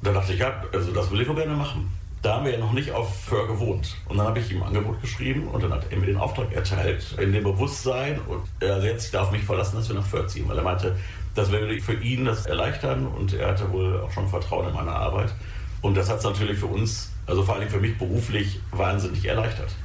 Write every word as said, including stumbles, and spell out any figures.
Da dachte ich, ja, also das will ich doch gerne machen. Da haben wir ja noch nicht auf Föhr gewohnt. Und dann habe ich ihm ein Angebot geschrieben und dann hat er mir den Auftrag erteilt, in dem Bewusstsein, und er hat sich da auf mich verlassen, dass wir nach Föhr ziehen, weil er meinte, das würde für ihn das erleichtern und er hatte wohl auch schon Vertrauen in meine Arbeit. Und das hat es natürlich für uns, also vor allem für mich beruflich, wahnsinnig erleichtert.